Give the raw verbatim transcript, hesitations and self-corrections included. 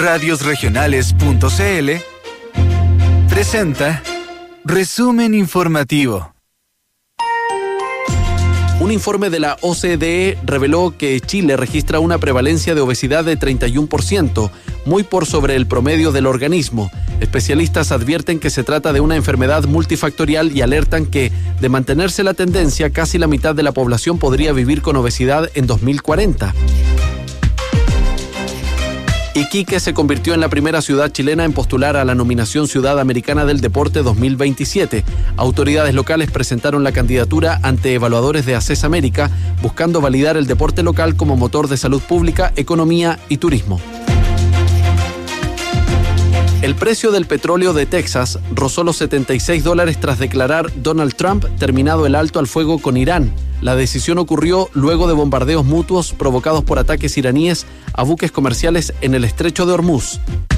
radios regionales punto c l presenta Resumen Informativo. Un informe de la O C D E reveló que Chile registra una prevalencia de obesidad de treinta y uno por ciento, muy por sobre el promedio del organismo. Especialistas advierten que se trata de una enfermedad multifactorial y alertan que, de mantenerse la tendencia, casi la mitad de la población podría vivir con obesidad en dos mil cuarenta. Iquique se convirtió en la primera ciudad chilena en postular a la nominación Ciudad Americana del Deporte dos mil veintisiete. Autoridades locales presentaron la candidatura ante evaluadores de ACES América, buscando validar el deporte local como motor de salud pública, economía y turismo. El precio del petróleo de Texas rozó los setenta y seis dólares tras declarar Donald Trump terminado el alto al fuego con Irán. La decisión ocurrió luego de bombardeos mutuos provocados por ataques iraníes a buques comerciales en el estrecho de Hormuz.